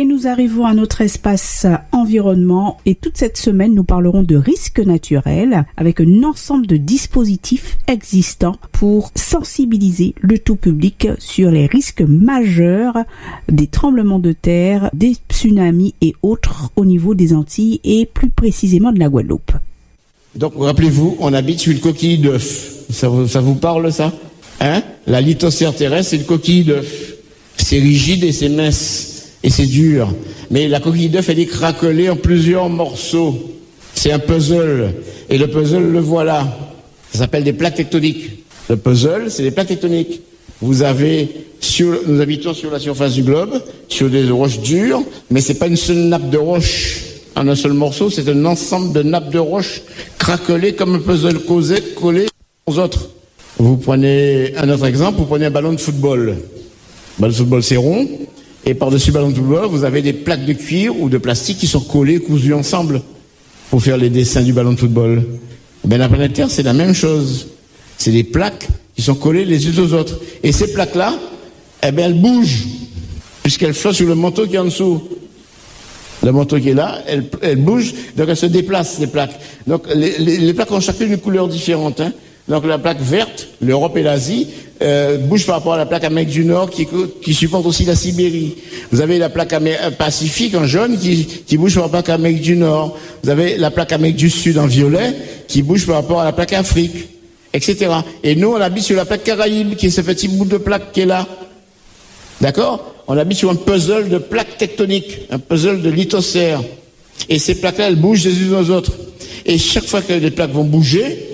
Et nous arrivons à notre espace environnement et toute cette semaine nous parlerons de risques naturels avec un ensemble de dispositifs existants pour sensibiliser le tout public sur les risques majeurs des tremblements de terre, des tsunamis et autres au niveau des Antilles et plus précisément de la Guadeloupe. Donc rappelez-vous, on habite sur une coquille d'œuf. Ça vous parle ça? La lithosphère terrestre, c'est une coquille d'œuf. C'est rigide et c'est mince. Et c'est dur. Mais la coquille d'œuf, elle est craquelée en plusieurs morceaux. C'est un puzzle. Et le puzzle, le voilà. Ça s'appelle des plaques tectoniques. Le puzzle, c'est des plaques tectoniques. Nous habitons sur la surface du globe, sur des roches dures, mais c'est pas une seule nappe de roches en un seul morceau, c'est un ensemble de nappes de roches craquelées comme un puzzle collé aux autres. Vous prenez un autre exemple, vous prenez un ballon de football. Le ballon de football, c'est rond. Et par-dessus le ballon de football, vous avez des plaques de cuir ou de plastique qui sont collées, cousues ensemble pour faire les dessins du ballon de football. Ben, la planète Terre, c'est la même chose. C'est des plaques qui sont collées les unes aux autres. Et ces plaques-là, elles bougent, puisqu'elles flottent sur le manteau qui est en dessous. Le manteau qui est là, elle bouge, donc elles se déplacent, les plaques. Donc les plaques ont chacune une couleur différente. Donc la plaque verte, l'Europe et l'Asie, bouge par rapport à la plaque Amérique du Nord qui supporte aussi la Sibérie. Vous avez la plaque Pacifique en jaune qui bouge par rapport à la plaque Amérique du Nord. Vous avez la plaque Amérique du Sud en violet qui bouge par rapport à la plaque Afrique, etc. Et nous, on habite sur la plaque Caraïbe, qui est ce petit bout de plaque qui est là. D'accord? On habite sur un puzzle de plaques tectoniques, un puzzle de lithosphère. Et ces plaques-là, elles bougent les unes aux autres. Et chaque fois que les plaques vont bouger,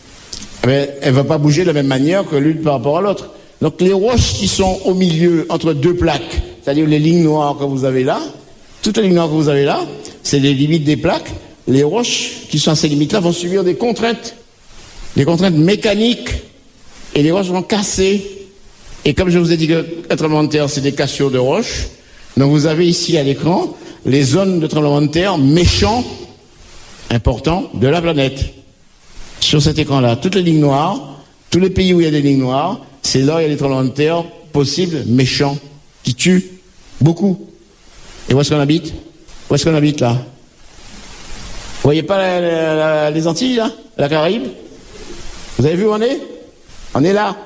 elle ne va pas bouger de la même manière que l'une par rapport à l'autre. Donc les roches qui sont au milieu, entre deux plaques, c'est-à-dire les lignes noires que vous avez là, toutes les lignes noires que vous avez là, c'est les limites des plaques. Les roches qui sont à ces limites-là vont subir des contraintes mécaniques, et les roches vont casser. Et comme je vous ai dit qu'un tremblement de terre, c'est des cassures de roches, donc vous avez ici à l'écran les zones de tremblement de terre méchants, importants, de la planète. Sur cet écran-là, toutes les lignes noires, tous les pays où il y a des lignes noires, c'est là où il y a des tremblements de terre possibles, méchants, qui tuent beaucoup. Et où est-ce qu'on habite? Où est-ce qu'on habite là? Vous voyez pas les Antilles là? La Caraïbe? Vous avez vu où on est? On est là.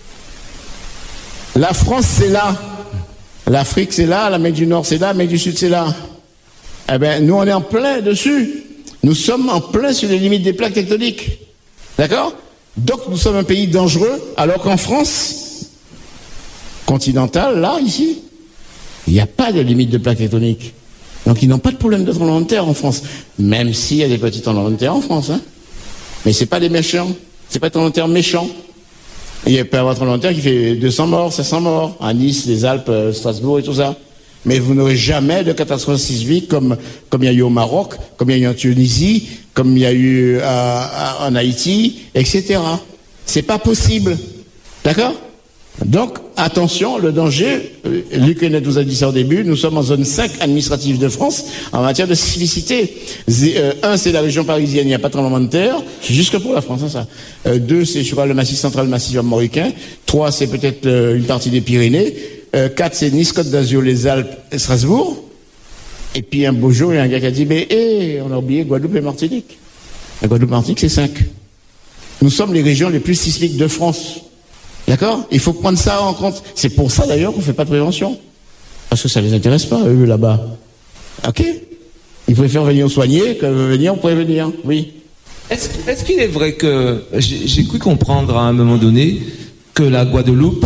La France c'est là. L'Afrique c'est là, l'Amérique du Nord c'est là, l'Amérique du Sud c'est là. Eh bien, nous on est en plein dessus. Nous sommes en plein sur les limites des plaques tectoniques. D'accord? Donc nous sommes un pays dangereux, alors qu'en France continentale, là, ici, il n'y a pas de limite de plaques tectoniques. Donc ils n'ont pas de problème de tremblement de terre en France. Même s'il y a des petits tremblements de terre en France. Mais ce n'est pas des méchants. Ce n'est pas des tremblements de terre méchants. Il peut y avoir un tremblement de terre qui fait 200 morts, 500 morts, à Nice, les Alpes, Strasbourg et tout ça. Mais vous n'aurez jamais de catastrophe sismique comme il y a eu au Maroc, comme il y a eu en Tunisie, comme il y a eu en Haïti, etc. C'est pas possible. D'accord? Donc, attention, le danger, Luc Hennet vous a dit ça au début, nous sommes en zone 5 administrative de France en matière de sismicité. 1, c'est la région parisienne, il n'y a pas de tremblement de terre, c'est jusque pour la France, ça. 2, c'est, je crois, le massif central, le massif armoricain. 3, c'est peut-être une partie des Pyrénées. 4, c'est Nice, Côte d'Azur, les Alpes et Strasbourg. Et puis un beau jour, il y a un gars qui a dit, mais on a oublié Guadeloupe et Martinique. La Guadeloupe et Martinique, c'est 5. Nous sommes les régions les plus sismiques de France. D'accord? Il faut prendre ça en compte. C'est pour ça d'ailleurs qu'on ne fait pas de prévention. Parce que ça ne les intéresse pas, eux, là-bas. Ok? Ils préfèrent venir soigner que venir prévenir. Oui. Est-ce qu'il est vrai que, j'ai cru comprendre à un moment donné, que la Guadeloupe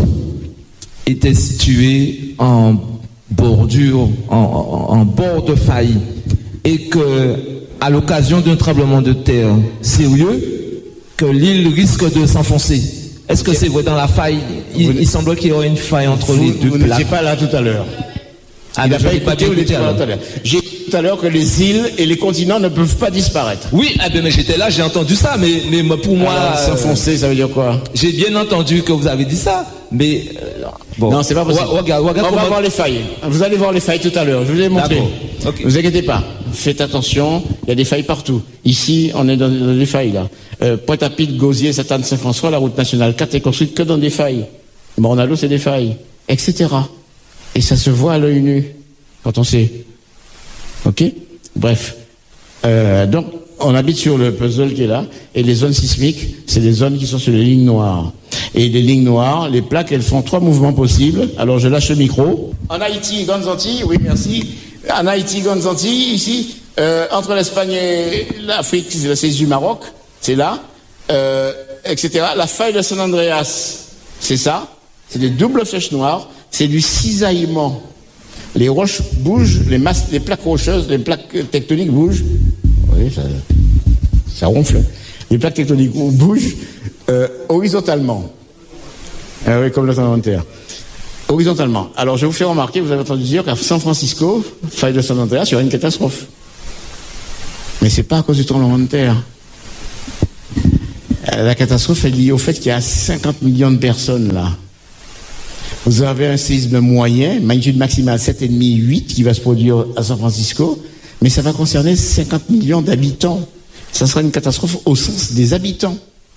était située en bordure, en bord de faille, et que, à l'occasion d'un tremblement de terre sérieux, que l'île risque de s'enfoncer? Est-ce que c'est vrai dans la faille? Il semble qu'il y aurait une faille entre les deux plaques. Vous n'étiez pas là tout à l'heure. Ah, ben, je n'ai pas écouté tout à l'heure. J'ai dit tout à l'heure que les îles et les continents ne peuvent pas disparaître. Oui, mais j'étais là, j'ai entendu ça, mais pour moi... s'enfoncer, ça veut dire quoi? J'ai bien entendu que vous avez dit ça, mais... bon. Non, c'est pas possible. Regarde, on va voir les failles. Vous allez voir les failles tout à l'heure, je vous ai montré. Okay. Ne vous inquiétez pas, faites attention, il y a des failles partout. Ici, on est dans des failles, là. Pointe-à-Pitre, Gauzier, Sainte-Anne-Saint-François, la route nationale 4 est construite que dans des failles. Mornalo, c'est des failles, etc. Et ça se voit à l'œil nu. quand on sait. Ok? Bref. Donc, on habite sur le puzzle qui est là, et les zones sismiques, c'est des zones qui sont sur les lignes noires. Et les lignes noires, les plaques, elles font 3 mouvements possibles. Alors, je lâche le micro. En Haïti, Grandes Antilles, oui, merci. En Haïti, Grandes Antilles, ici, entre l'Espagne et l'Afrique, c'est du Maroc, c'est là, etc. La faille de San Andreas, c'est ça. C'est des doubles flèches noires. C'est du cisaillement. Les roches bougent, les plaques rocheuses, les plaques tectoniques bougent. Oui, ça ronfle. Les plaques tectoniques bougent horizontalement. Oui, comme le tremblement de terre. Horizontalement. Alors, je vais vous faire remarquer, vous avez entendu dire qu'à San Francisco, faille de San Andreas, il y aura une catastrophe. Mais c'est pas à cause du tremblement de terre. La catastrophe est liée au fait qu'il y a 50 millions de personnes là. Vous avez un séisme moyen, magnitude maximale 7,5, 8, qui va se produire à San Francisco, mais ça va concerner 50 millions d'habitants. Ça sera une catastrophe au sens des habitants,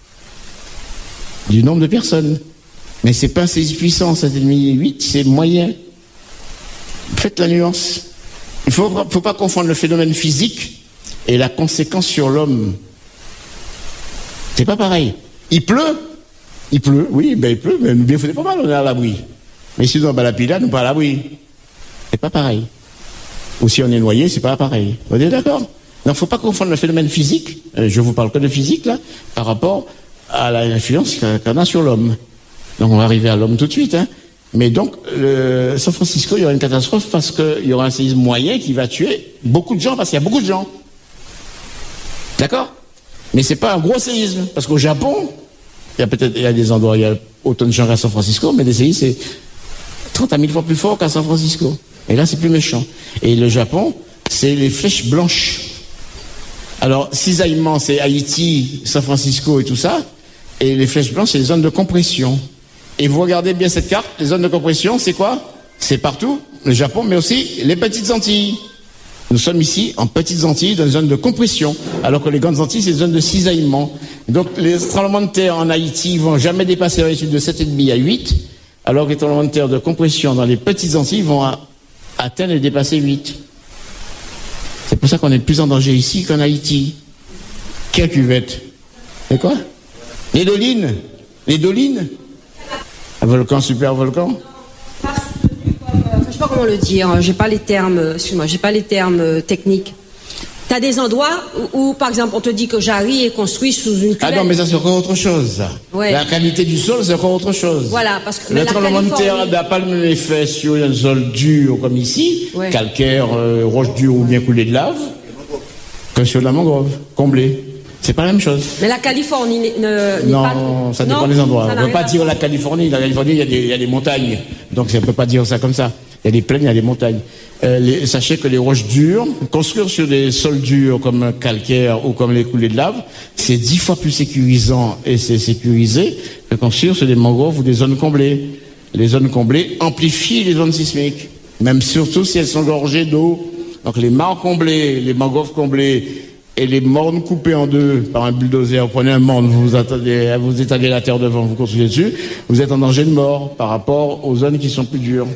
du nombre de personnes. Mais c'est pas un séisme puissant, 7,5, 8, c'est moyen. Faites la nuance. Il faut pas confondre le phénomène physique et la conséquence sur l'homme. C'est pas pareil. Il pleut, oui, ben il pleut, mais nous bien faisait pas mal, on est à l'abri. Mais si nous sommes à la pila, nous pas à l'abri. C'est pas pareil. Ou si on est noyé, c'est pas pareil. Vous êtes d'accord? Donc, faut pas confondre le phénomène physique, je vous parle que de physique, là, par rapport à l'influence qu'on a sur l'homme. Donc, on va arriver à l'homme tout de suite, hein. Mais donc, San Francisco, il y aura une catastrophe parce qu'il y aura un séisme moyen qui va tuer beaucoup de gens, parce qu'il y a beaucoup de gens. D'accord? Mais c'est pas un gros séisme, parce qu'au Japon, il y a des endroits, il y a autant de gens qu'à San Francisco, mais des séismes, c'est 30 à 1000 fois plus fort qu'à San Francisco. Et là, c'est plus méchant. Et le Japon, c'est les flèches blanches. Alors, cisaillement, c'est Haïti, San Francisco et tout ça. Et les flèches blanches, c'est les zones de compression. Et vous regardez bien cette carte, les zones de compression, c'est quoi? C'est partout, le Japon, mais aussi les petites Antilles. Nous sommes ici en petites Antilles, dans une zone de compression, alors que les grandes Antilles, c'est une zone de cisaillement. Donc, les tremblements de terre en Haïti vont jamais dépasser la magnitude de 7,5 à 8, alors que les tremblements de terre de compression dans les petites Antilles vont atteindre et dépasser 8. C'est pour ça qu'on est plus en danger ici qu'en Haïti. Quelle cuvette? C'est quoi? Les dolines? Un volcan, super volcan? Je sais pas comment le dire, j'ai pas les termes techniques. T'as des endroits où, par exemple, on te dit que Jarry est construit sous une cuvette. Ah non, mais ça c'est encore autre chose, ça. Ouais. La qualité du sol, c'est encore autre chose. Voilà, parce que le tremblement de terre n'a pas le même effet sur un sol dur comme ici, ouais, calcaire, roche dure ou bien coulée de lave, que sur la mangrove, comblée. C'est pas la même chose. Mais la Californie n'est non, pas... Non, ça dépend des endroits. On ne peut pas dire la Californie. La Californie, il y a des montagnes. Donc, on ne peut pas dire ça comme ça. Il y a des plaines, il y a des montagnes. Sachez que les roches dures, construire sur des sols durs comme un calcaire ou comme les coulées de lave, c'est 10 fois plus sécurisant et c'est sécurisé que construire sur des mangroves ou des zones comblées. Les zones comblées amplifient les zones sismiques, même surtout si elles sont gorgées d'eau. Donc, les mares comblées, les mangroves comblées, et les mornes coupées en deux par un bulldozer, vous prenez un morne, vous étalez la terre devant, vous construisez dessus, vous êtes en danger de mort par rapport aux zones qui sont plus dures.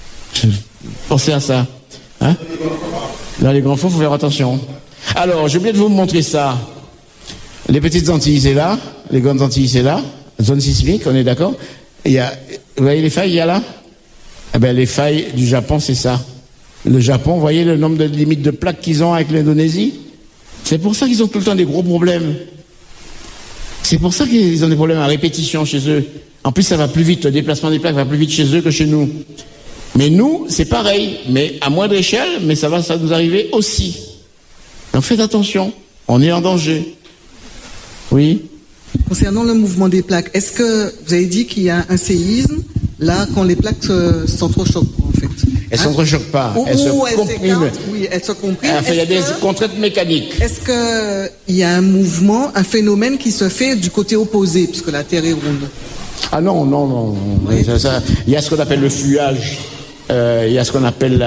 Pensez à ça. Hein? Dans les grands fonds, il faut faire attention. Alors, j'ai oublié de vous montrer ça. Les petites Antilles, c'est là. Les grandes Antilles, c'est là. Zone sismique, on est d'accord? Vous voyez les failles, il y a là? Eh bien, les failles du Japon, c'est ça. Le Japon, vous voyez le nombre de limites de plaques qu'ils ont avec l'Indonésie? C'est pour ça qu'ils ont tout le temps des gros problèmes. C'est pour ça qu'ils ont des problèmes à répétition chez eux. En plus, ça va plus vite. Le déplacement des plaques va plus vite chez eux que chez nous. Mais nous, c'est pareil. Mais à moindre échelle, mais ça va nous arriver aussi. Donc faites attention. On est en danger. Oui? Concernant le mouvement des plaques, est-ce que vous avez dit qu'il y a un séisme là quand les plaques s'entrechoquent en fait? Elles ne s'entrechoquent pas. Elles se compriment. Oui, elles se compriment. Enfin, il y a des contraintes mécaniques. Est-ce qu'il y a un mouvement, un phénomène qui se fait du côté opposé, puisque la Terre est ronde? Ah non. Oui. Il y a ce qu'on appelle le fluage. Il y a ce qu'on appelle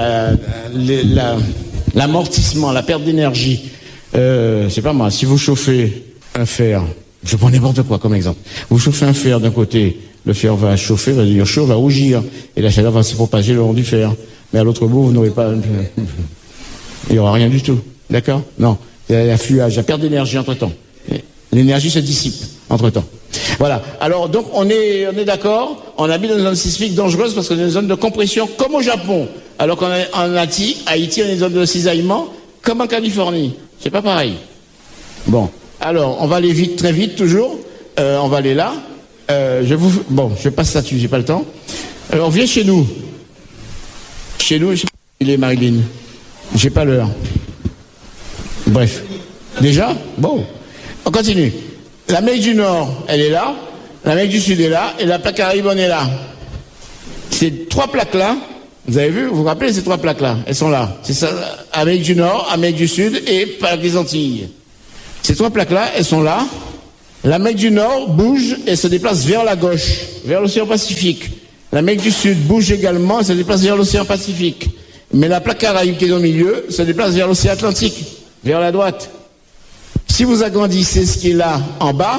l'amortissement, la perte d'énergie. C'est pas moi. Si vous chauffez un fer, je prends n'importe quoi comme exemple. Vous chauffez un fer d'un côté, le fer va chauffer, va devenir chaud, va rougir, et la chaleur va se propager le long du fer. Mais à l'autre bout, vous n'aurez pas... Il n'y aura rien du tout. D'accord? Non. Il y a l'affluage, il y a perte d'énergie entre-temps. L'énergie se dissipe entre-temps. Voilà. Alors, donc, on est d'accord, on habite dans une zone sismique dangereuse parce qu'on est dans une zone de compression comme au Japon. Alors qu'en Haïti, on est dans une zone de cisaillement comme en Californie. C'est pas pareil. Bon. Alors, on va aller vite, très vite, toujours. On va aller là. Je passe là-dessus, j'ai pas le temps. Alors, viens chez nous. Chez nous, je sais pas où il est, Marilyn. J'ai pas l'heure. Bref. Déjà? Bon. On continue. L'Amérique du Nord, elle est là. L'Amérique du Sud est là. Et la plaque Caraïbe, on est là. Ces trois plaques-là, vous avez vu, vous vous rappelez ces trois plaques-là? Elles sont là. C'est ça, Amérique du Nord, Amérique du Sud et plaque des Antilles. Ces trois plaques-là, elles sont là. L'Amérique du Nord bouge et se déplace vers la gauche, vers l'océan Pacifique. L'Amérique du Sud bouge également et se déplace vers l'océan Pacifique. Mais la plaque Caraïbe qui est au milieu se déplace vers l'océan Atlantique, vers la droite. Si vous agrandissez ce qui est là en bas,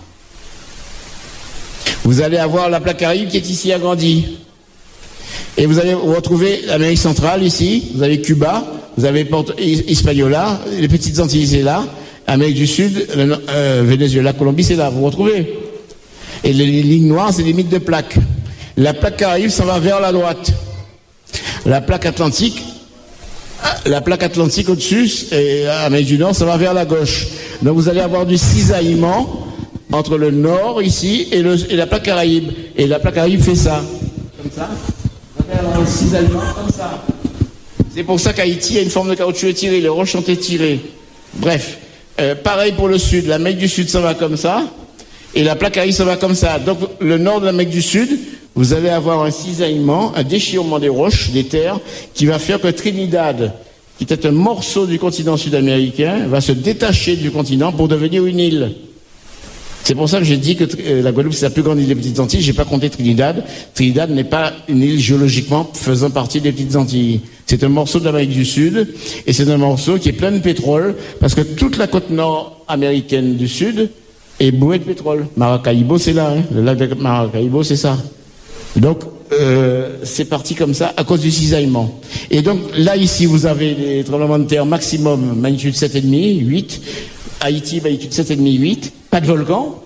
vous allez avoir la plaque Caraïbe qui est ici agrandie. Et vous allez retrouver l'Amérique centrale ici, vous avez Cuba, vous avez Hispaniola, les petites Antilles c'est là, Amérique du Sud, Venezuela, Colombie c'est là, vous retrouvez. Et les lignes noires c'est les limites de plaques. La plaque Caraïbe s'en va vers la droite. La plaque Atlantique au-dessus, et Amérique du Nord, ça va vers la gauche. Donc vous allez avoir du cisaillement entre le nord ici et la plaque Caraïbe. Et la plaque Caraïbe fait ça. Comme ça. Vous allez avoir un cisaillement comme ça. C'est pour ça qu'Haïti a une forme de caoutchouc étiré, les roches sont étirées. Bref. Pareil pour le sud. L'Amérique du Sud, ça va comme ça. Et la plaque Caraïbe, ça va comme ça. Donc le nord de l'Amérique du Sud, vous allez avoir un cisaillement, un déchirement des roches, des terres, qui va faire que Trinidad, qui était un morceau du continent sud-américain, va se détacher du continent pour devenir une île. C'est pour ça que j'ai dit que la Guadeloupe, c'est la plus grande île des Petites Antilles. J'ai pas compté Trinidad. Trinidad n'est pas une île géologiquement faisant partie des Petites Antilles. C'est un morceau de l'Amérique du Sud, et c'est un morceau qui est plein de pétrole, parce que toute la côte nord américaine du Sud est bourrée de pétrole. Maracaibo, c'est là, hein. Le lac de Maracaibo, c'est ça. Donc, c'est parti comme ça à cause du cisaillement. Et donc, là, ici, vous avez des tremblements de terre maximum, magnitude 7,5, 8. Haïti, magnitude 7,5, 8. Pas de volcan.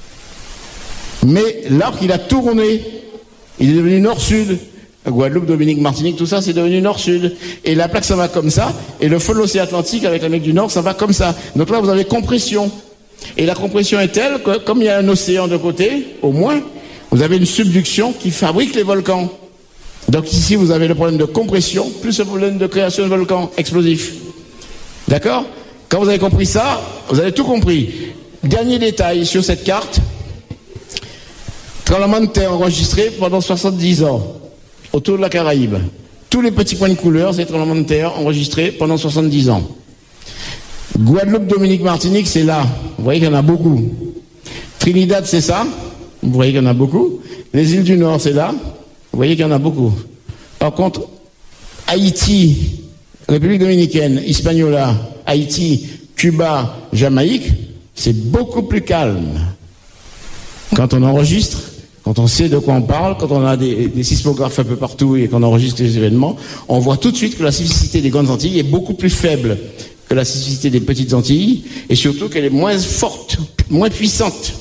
Mais l'arc, il a tourné. Il est devenu nord-sud. Guadeloupe, Dominique, Martinique, tout ça, c'est devenu nord-sud. Et la plaque, ça va comme ça. Et le fond de l'océan Atlantique avec l'Amérique du Nord, ça va comme ça. Donc là, vous avez compression. Et la compression est telle que, comme il y a un océan de côté, au moins, vous avez une subduction qui fabrique les volcans. Donc ici, vous avez le problème de compression, plus le problème de création de volcans explosifs. D'accord? Quand vous avez compris ça, vous avez tout compris. Dernier détail sur cette carte. Tremblement de terre enregistré pendant 70 ans, autour de la Caraïbe. Tous les petits points de couleur, c'est tremblements de terre enregistrés pendant 70 ans. Guadeloupe, Dominique, Martinique, c'est là. Vous voyez qu'il y en a beaucoup. Trinidad, c'est ça. Vous voyez qu'il y en a beaucoup. Les îles du Nord, c'est là. Vous voyez qu'il y en a beaucoup. Par contre, Haïti, République dominicaine, Hispaniola, Haïti, Cuba, Jamaïque, c'est beaucoup plus calme. Quand on enregistre, quand on sait de quoi on parle, quand on a des sismographes un peu partout et qu'on enregistre les événements, on voit tout de suite que la sismicité des grandes Antilles est beaucoup plus faible que la sismicité des petites Antilles, et surtout qu'elle est moins forte, moins puissante.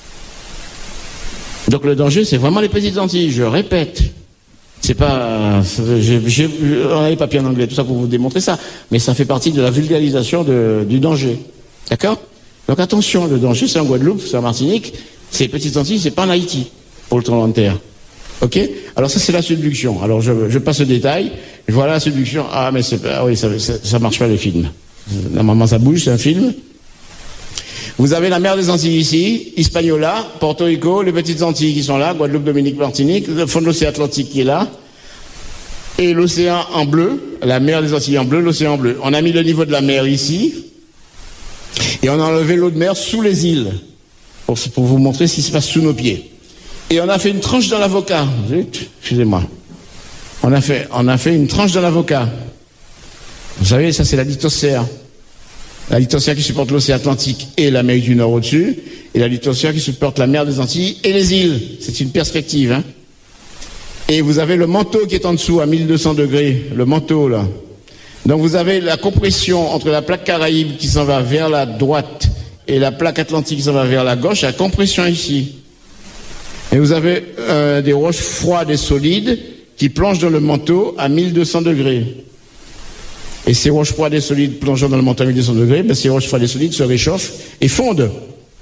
Donc le danger, c'est vraiment les petites Antilles, je répète. C'est pas... on a les papiers en anglais, tout ça pour vous démontrer ça, mais ça fait partie de la vulgarisation du danger. D'accord? Donc attention, le danger, c'est en Guadeloupe, c'est en Martinique, c'est les petites Antilles, c'est pas en Haïti, pour le tremblement de terre. Ok? Alors ça, c'est la subduction. Alors je passe au détail, voilà la subduction. Ah, mais oui, ça marche pas, les films. Normalement, ça bouge, c'est un film. Vous avez la mer des Antilles ici, Hispaniola, Porto Rico, les petites Antilles qui sont là, Guadeloupe, Dominique, Martinique, le fond de l'océan Atlantique qui est là, et l'océan en bleu, la mer des Antilles en bleu, l'océan en bleu. On a mis le niveau de la mer ici, et on a enlevé l'eau de mer sous les îles, pour vous montrer ce qui se passe sous nos pieds. Et on a fait une tranche dans l'avocat. Excusez-moi. On a fait une tranche dans l'avocat. Vous savez, ça c'est la lithosphère. La lithosphère qui supporte l'océan Atlantique et l'Amérique du Nord au-dessus, et la lithosphère qui supporte la mer des Antilles et les îles. C'est une perspective, hein. Et vous avez le manteau qui est en dessous à 1200 degrés, le manteau là. Donc vous avez la compression entre la plaque Caraïbe qui s'en va vers la droite et la plaque Atlantique qui s'en va vers la gauche, la compression ici. Et vous avez des roches froides et solides qui plongent dans le manteau à 1200 degrés. Et ces roches froides et solides plongeant dans le manteau à 1200 degrés, ben ces roches froides et solides se réchauffent et fondent.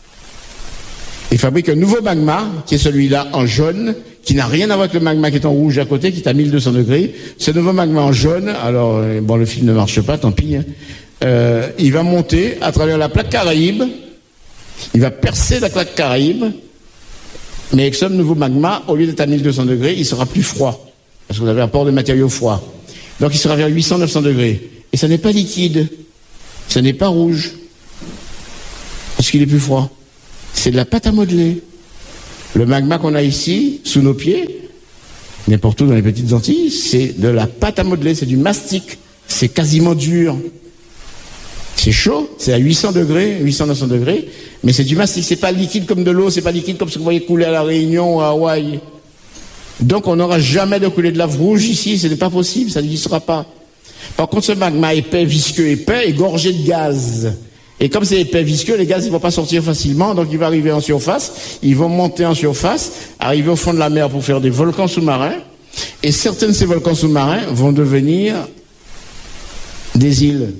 Et fabriquent un nouveau magma, qui est celui-là en jaune, qui n'a rien à voir avec le magma qui est en rouge à côté, qui est à 1200 degrés. Ce nouveau magma en jaune, alors, bon, le film ne marche pas, tant pis, hein. Il va monter à travers la plaque Caraïbe, il va percer la plaque Caraïbe, mais avec ce nouveau magma, au lieu d'être à 1200 degrés, il sera plus froid, parce que vous avez un port de matériaux froids. Donc il sera vers 800-900 degrés. Et ça n'est pas liquide, ça n'est pas rouge, parce qu'il est plus froid. C'est de la pâte à modeler. Le magma qu'on a ici, sous nos pieds, n'importe où dans les petites Antilles, c'est de la pâte à modeler, c'est du mastic, c'est quasiment dur. C'est chaud, c'est à 800 degrés, 800-900 degrés, mais c'est du mastic, c'est pas liquide comme de l'eau, c'est pas liquide comme ce que vous voyez couler à La Réunion ou à Hawaï. Donc on n'aura jamais de coulée de lave rouge ici, ce n'est pas possible, ça n'existera pas. Par contre, ce magma épais, visqueux, épais, est gorgé de gaz. Et comme c'est épais, visqueux, les gaz ne vont pas sortir facilement, donc il va arriver en surface, ils vont monter en surface, arriver au fond de la mer pour faire des volcans sous-marins, et certains de ces volcans sous-marins vont devenir des îles.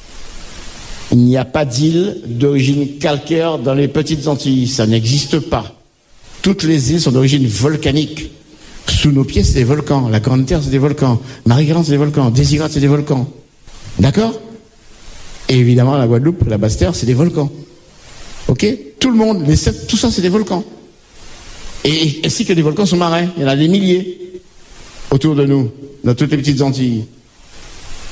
Il n'y a pas d'îles d'origine calcaire dans les petites Antilles, ça n'existe pas. Toutes les îles sont d'origine volcanique. Sous nos pieds, c'est des volcans. La Grande Terre, c'est des volcans. Marie-Galante, c'est des volcans. Désirade, c'est des volcans. D'accord ? Et évidemment, la Guadeloupe, la Basse-Terre, c'est des volcans. Ok ? Tout le monde, les sept, tout ça, c'est des volcans. Et ainsi que des volcans sous-marins. Il y en a des milliers autour de nous, dans toutes les petites Antilles. D'accord ?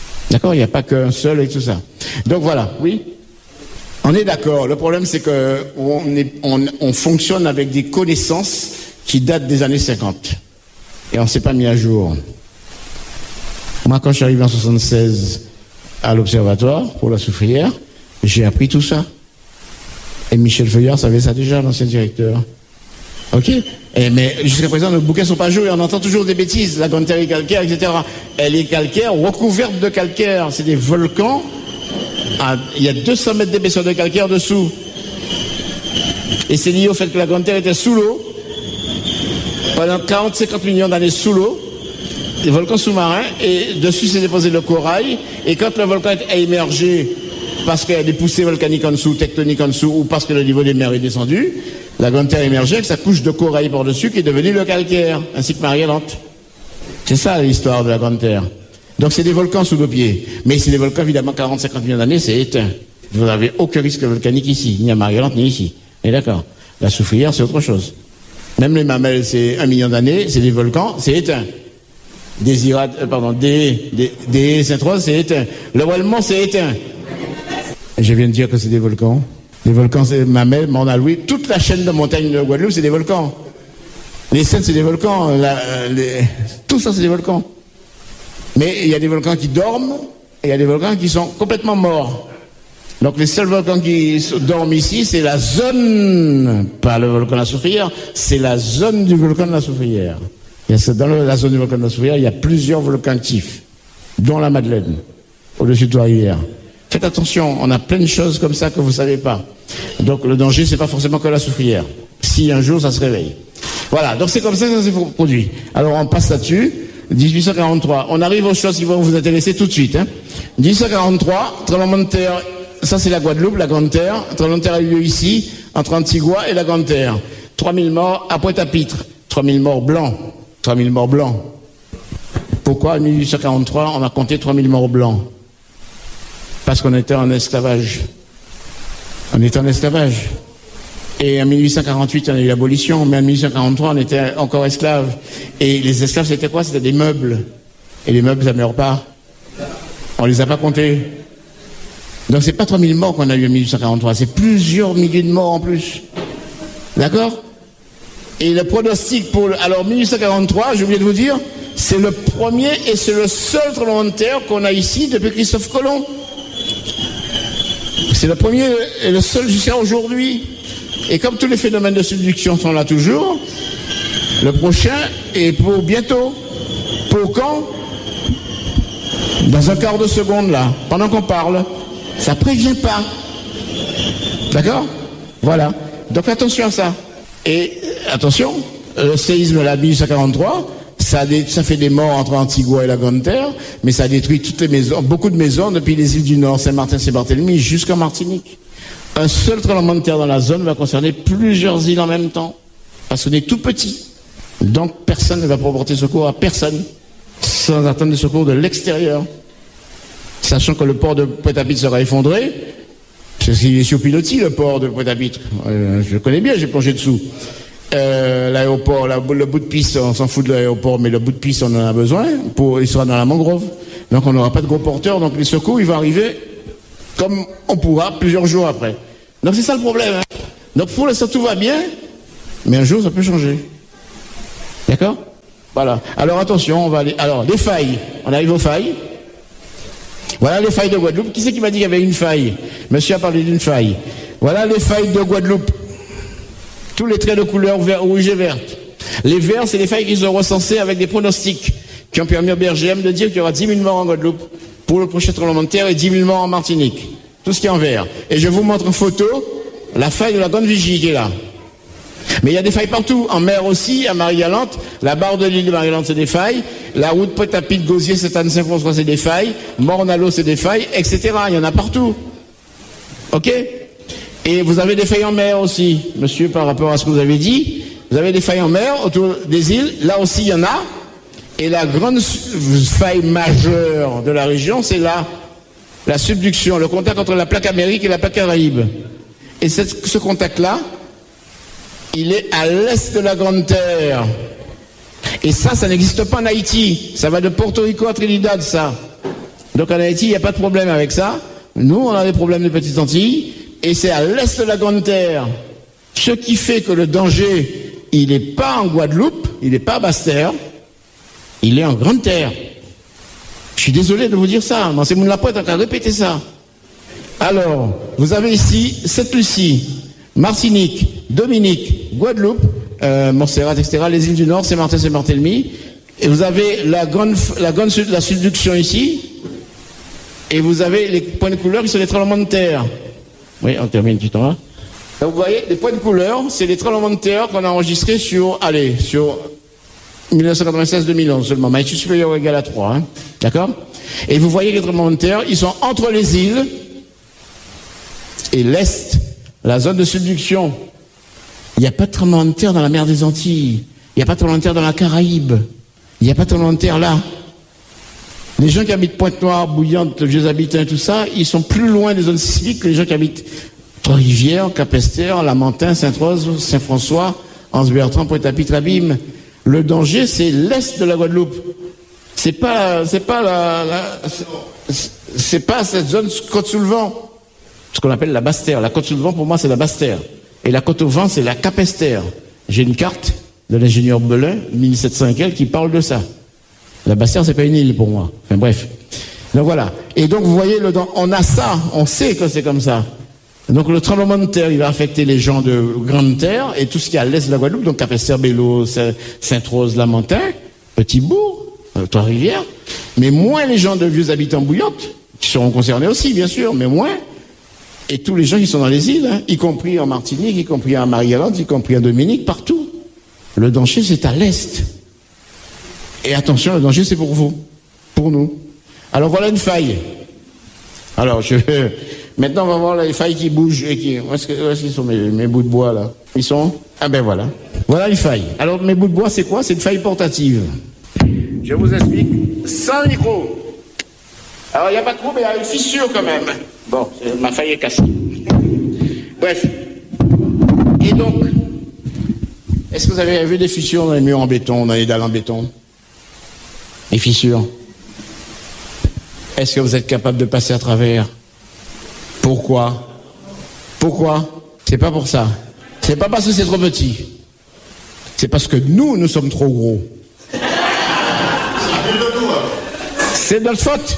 Il n'y a pas qu'un seul et tout ça. Donc voilà, oui ? On est d'accord. Le problème, c'est que on fonctionne avec des connaissances qui datent des années 50. Et on ne s'est pas mis à jour. Moi, quand je suis arrivé en 76 à l'Observatoire pour la soufrière, j'ai appris tout ça. Et Michel Feuillard savait ça déjà, l'ancien directeur. Ok ? Mais jusqu'à présent, nos bouquins ne sont pas à jour et on entend toujours des bêtises. La Grande Terre est calcaire, etc. Elle est calcaire, recouverte de calcaire. C'est des volcans. Il y a 200 mètres d'épaisseur de calcaire dessous. Et c'est lié au fait que la Grande Terre était sous l'eau. Pendant 40-50 millions d'années sous l'eau, des volcans sous-marins, et dessus s'est déposé le corail, et quand le volcan a émergé, parce qu'il y a des poussées volcaniques en dessous, tectoniques en dessous, ou parce que le niveau des mers est descendu, la Grande Terre a émergé avec sa couche de corail par-dessus qui est devenue le calcaire, ainsi que Marie-Galante. C'est ça l'histoire de la Grande Terre. Donc c'est des volcans sous nos pieds. Mais c'est des volcans, évidemment, 40-50 millions d'années, c'est éteint. Vous n'avez aucun risque volcanique ici, ni à Marie-Galante, ni ici. Et d'accord. La soufrière, c'est autre chose. Même les mamelles, c'est 1 million d'années, c'est des volcans, c'est éteint. Des Saint-Rose, c'est éteint. Le Wallemont, c'est éteint. Je viens de dire que c'est des volcans. Les volcans, c'est Mamelles, Mont-Louis, toute la chaîne de montagnes de Guadeloupe, c'est des volcans. Les Saintes, c'est des volcans. Tout ça, c'est des volcans. Mais il y a des volcans qui dorment, et il y a des volcans qui sont complètement morts. Donc les seuls volcans qui dorment ici, c'est la zone, pas le volcan de la Soufrière, c'est la zone du volcan de la Soufrière. Dans la zone du volcan de la Soufrière, il y a plusieurs volcans actifs, dont la Madeleine, au-dessus de Trois-Rivières. Faites attention, on a plein de choses comme ça que vous ne savez pas. Donc le danger, c'est pas forcément que la Soufrière. Si un jour ça se réveille. Voilà, donc c'est comme ça que ça s'est produit. Alors on passe là-dessus. 1843. On arrive aux choses qui vont vous intéresser tout de suite. 1843, tremblement de terre. Ça, c'est la Guadeloupe, la Grande Terre. Le tremblement de terre a eu lieu ici, entre Antigua et la Grande Terre. 3000 morts à Pointe-à-Pitre. 3000 morts blancs. 3000 morts blancs. Pourquoi, en 1843, on a compté 3000 morts blancs? Parce qu'on était en esclavage. On était en esclavage. Et en 1848, on a eu l'abolition, mais en 1843, on était encore esclaves. Et les esclaves, c'était quoi? C'était des meubles. Et les meubles, ça ne meurt pas. On les a pas comptés. Donc c'est pas 3000 morts qu'on a eu en 1843, c'est plusieurs milliers de morts en plus. D'accord? Et le pronostic pour... Alors 1843, j'ai oublié de vous dire, c'est le premier et c'est le seul tremblement de terre qu'on a ici depuis Christophe Colomb. C'est le premier et le seul jusqu'à aujourd'hui. Et comme tous les phénomènes de subduction sont là toujours, Le prochain est pour bientôt. Pour quand? Dans un quart de seconde, là, pendant qu'on parle. Ça prévient pas. D'accord? Voilà. Donc attention à ça. Et attention, le séisme là, 1843, ça fait des morts entre Antigua et la Grande Terre, mais ça a détruit toutes les maisons, beaucoup de maisons depuis les îles du Nord, Saint-Martin, Saint-Barthélemy, jusqu'en Martinique. Un seul tremblement de terre dans la zone va concerner plusieurs îles en même temps, parce qu'on est tout petit. Donc personne ne va pouvoir porter secours à personne, sans attendre de secours de l'extérieur. Sachant que le port de Pointe-à-Pitre sera effondré, parce qu'il est sur pilotis, le port de Pointe-à-Pitre. Je le connais bien, j'ai plongé dessous. L'aéroport, le bout de piste, on s'en fout de l'aéroport, mais le bout de piste, on en a besoin. Il sera dans la mangrove. Donc on n'aura pas de gros porteurs. Donc les secours, ils vont arriver comme on pourra plusieurs jours après. Donc c'est ça le problème. Hein. Donc pour l'instant, tout va bien, mais un jour, ça peut changer. D'accord? Voilà. Alors attention, on va aller. Alors, les failles. On arrive aux failles. Voilà les failles de Guadeloupe. Qui c'est qui m'a dit qu'il y avait une faille? Monsieur a parlé d'une faille. Voilà les failles de Guadeloupe. Tous les traits de couleur vert, rouge et verte. Les verts, c'est les failles qui sont recensées avec des pronostics qui ont permis au BRGM de dire qu'il y aura 10 000 morts en Guadeloupe pour le prochain tremblement de terre et 10 000 morts en Martinique. Tout ce qui est en vert. Et je vous montre en photo la faille de la Grande Vigie qui est là. Mais il y a des failles partout. En mer aussi, à Marie-Galante, la barre de l'île de Marie-Galante, c'est des failles. La route Pointe-à-Pitre, Gosier, Sainte-Anne, Saint-François, c'est des failles. Morne-à-l'eau, c'est des failles, etc. Il y en a partout. OK? Et vous avez des failles en mer aussi, monsieur, par rapport à ce que vous avez dit. Vous avez des failles en mer autour des îles. Là aussi, il y en a. Et la grande faille majeure de la région, c'est la subduction, le contact entre la plaque Amérique et la plaque Caraïbe. Et ce contact-là, il est à l'est de la Grande Terre. Et ça n'existe pas en Haïti. Ça va de Porto Rico à Trinidad, ça. Donc en Haïti, il n'y a pas de problème avec ça. Nous, on a des problèmes de Petites Antilles. Et c'est à l'est de la Grande Terre. Ce qui fait que le danger, il n'est pas en Guadeloupe, il n'est pas à Basse-Terre, il est en Grande Terre. Je suis désolé de vous dire ça, mais c'est mon Lapointe qui a répété ça. Alors, vous avez ici Sainte-Lucie, Martinique, Dominique, Guadeloupe, Montserrat, etc., les îles du Nord, Saint-Martin, Saint-Barthélemy, et vous avez la subduction ici, et vous avez les points de couleur qui sont les tremblements de terre. Oui, on termine tout en là. Donc vous voyez, les points de couleur, c'est les tremblements de terre qu'on a enregistrés sur 1996-2011 seulement, magnitude supérieure ou égale à 3. Hein. D'accord? Et vous voyez les tremblements de terre, ils sont entre les îles et l'Est, la zone de subduction. Il n'y a pas de tremblement de terre dans la mer des Antilles. Il n'y a pas de tremblement de terre dans la Caraïbe. Il n'y a pas de tremblement de terre là. Les gens qui habitent Pointe-Noire, Bouillante, Vieux Habitants, tout ça, ils sont plus loin des zones sismiques que les gens qui habitent Trois-Rivières, Capesterre, Lamentin, Sainte-Rose, Saint-François, Anse-Bertrand, Pointe-à-Pitre, Abîme. Le danger, c'est l'est de la Guadeloupe. C'est pas cette zone côte sous le vent. Ce qu'on appelle la Basse-Terre. La côte sous le vent, pour moi, c'est la Basse-Terre. Et la côte au vent, c'est la Capesterre. J'ai une carte de l'ingénieur Belin, 1705L, qui parle de ça. La Basse-Terre, c'est pas une île pour moi. Enfin bref. Donc voilà. Et donc vous voyez, on a ça, on sait que c'est comme ça. Donc le tremblement de terre, il va affecter les gens de Grande Terre et tout ce qui est à l'est de la Guadeloupe, donc Capesterre, Bello, Sainte-Rose, Lamentin, Petit-Bourg, Trois-Rivières, mais moins les gens de Vieux Habitants Bouillantes, qui seront concernés aussi, bien sûr, mais moins. Et tous les gens qui sont dans les îles, hein, y compris en Martinique, y compris en Marie-Galante, y compris en Dominique, partout. Le danger, c'est à l'est. Et attention, le danger, c'est pour vous, pour nous. Alors voilà une faille. Alors, maintenant, on va voir les failles qui bougent. Et où est-ce qu'ils sont mes bouts de bois, là? Ils sont? Ah ben voilà. Voilà une faille. Alors, mes bouts de bois, c'est quoi? C'est une faille portative. Je vous explique. Sans micro. Alors, il n'y a pas de trou, mais il y a une fissure quand même. Bon, ma faille est cassée. Bref. Et donc, est-ce que vous avez vu des fissures dans les murs en béton, dans les dalles en béton? Les fissures. Est-ce que vous êtes capable de passer à travers? Pourquoi? C'est pas pour ça. C'est pas parce que c'est trop petit. C'est parce que nous sommes trop gros. C'est notre faute.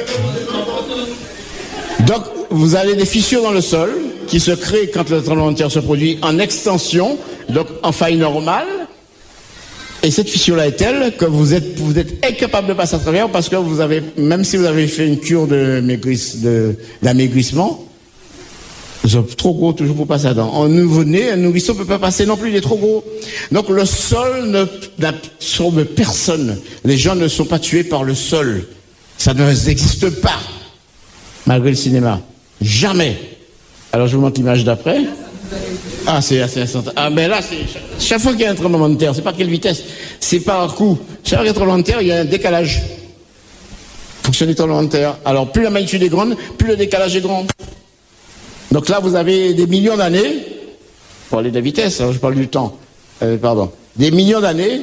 Donc, vous avez des fissures dans le sol qui se créent quand le tremblement de terre se produit en extension, donc en faille normale. Et cette fissure-là est telle que vous êtes incapable de passer à travers parce que vous avez, même si vous avez fait une cure d'amaigrissement, vous êtes trop gros toujours pour passer dedans. En nouveau-né, un nourrisson ne peut pas passer non plus, il est trop gros. Donc le sol n'absorbe personne. Les gens ne sont pas tués par le sol. Ça n'existe pas, malgré le cinéma. Jamais. Alors je vous montre l'image d'après. Ah, c'est assez instant. Ah, mais là, chaque fois qu'il y a un tremblement de terre, c'est pas quelle vitesse, c'est par coup. Chaque fois qu'il y a un tremblement de terre, il y a un décalage. Fonctionne le tremblement de terre. Alors, plus la magnitude est grande, plus le décalage est grand. Donc là, vous avez des millions d'années, pour parler de la vitesse, alors je parle du temps, des millions d'années,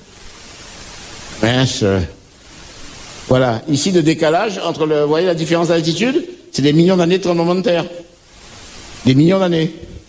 mince, voilà, ici le décalage entre vous voyez la différence d'altitude, c'est des millions d'années de tremblement de terre. Des millions d'années.